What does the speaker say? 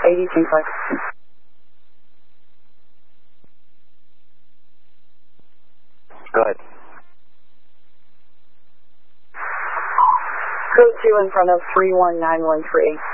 82.5. Go ahead. Code 2 in front of 31913.